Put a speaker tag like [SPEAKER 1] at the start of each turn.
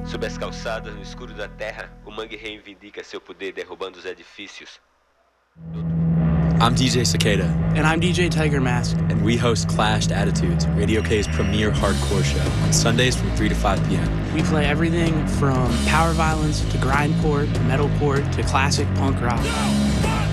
[SPEAKER 1] Sob as calçadas, no escuro da terra, o mangue reivindica seu poder derrubando os edifícios.
[SPEAKER 2] I'm DJ Cicada.
[SPEAKER 3] And I'm DJ Tiger Mask.
[SPEAKER 2] And we host Clashed Attitudes, Radio K's premier hardcore show, on Sundays from 3 to 5 p.m.
[SPEAKER 3] We play everything from power violence to grindcore to metalcore to classic punk rock.